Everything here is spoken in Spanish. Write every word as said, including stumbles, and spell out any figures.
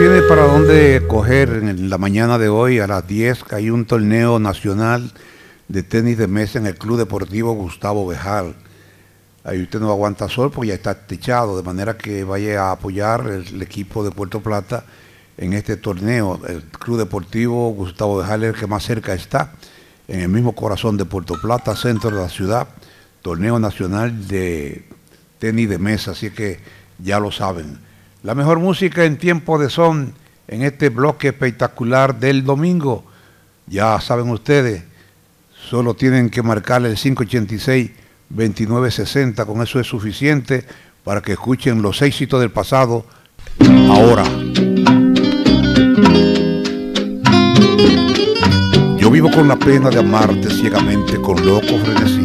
tiene para dónde coger en la mañana de hoy a las diez, que hay un torneo nacional de tenis de mesa en el Club Deportivo Gustavo Béjar. Ahí usted no aguanta sol porque ya está techado, de manera que vaya a apoyar el, el equipo de Puerto Plata en este torneo. El Club Deportivo Gustavo Béjar es el que más cerca está, en el mismo corazón de Puerto Plata, centro de la ciudad, torneo nacional de tenis de mesa, así que ya lo saben. La mejor música en tiempo de son en este bloque espectacular del domingo. Ya saben ustedes, solo tienen que marcarle el cinco ochenta y seis, veintinueve sesenta, con eso es suficiente para que escuchen los éxitos del pasado ahora. Yo vivo con la pena de amarte ciegamente, con loco frenesí.